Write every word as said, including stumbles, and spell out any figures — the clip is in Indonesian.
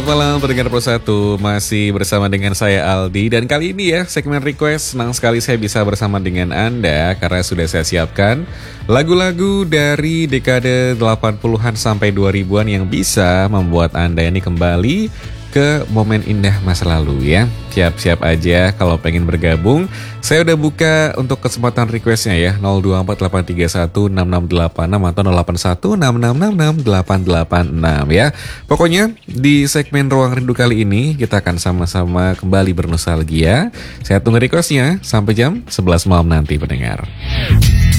Malam pendengar Pro satu, masih bersama dengan saya Aldi. Dan kali ini ya segmen request, senang sekali saya bisa bersama dengan Anda karena sudah saya siapkan lagu-lagu dari dekade delapan puluhan sampai dua ribuan yang bisa membuat Anda ini kembali ke momen indah masa lalu ya. Siap-siap aja kalau pengen bergabung. Saya udah buka untuk kesempatan requestnya ya, nol dua empat delapan tiga satu enam enam delapan enam atau nol delapan satu enam enam enam enam delapan delapan enam ya. Pokoknya di segmen Ruang Rindu kali ini kita akan sama-sama kembali bernostalgia. Saya tunggu requestnya sampai jam sebelas malam nanti pendengar.